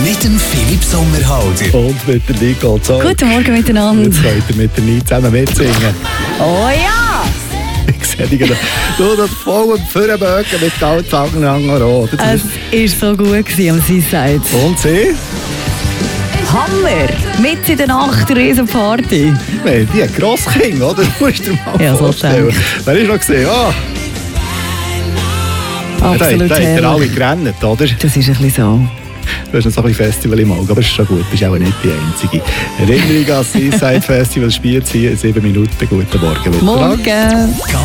mit dem Philipp Sommerhalder. Und mit der Nicole Zoll. Guten Morgen miteinander. Jetzt könnt ihr mit der Nini zusammen mitsingen. Oh ja! Ich sehe dich gerade. Du, das voll am Führerböcken mit Galtzangen rot. Es war so gut am Seaside. Und sie? Hammer! Mit in der Nacht, Riesenparty. Nein, die hat Grosskinder, oder? Du musst dir mal Ja, so vorstellen. denke Wer ist noch gesehen? Ah, Absolut da hat er herrlich. alle gerannt, oder? Das ist ein bisschen so. Du hast noch so ein bisschen Festival im Auge, aber es ist schon gut. Du bist auch nicht die Einzige. Erinnerung an das Seaside Festival spielt sie in 7 Minuten. Guten Morgen. Morgen!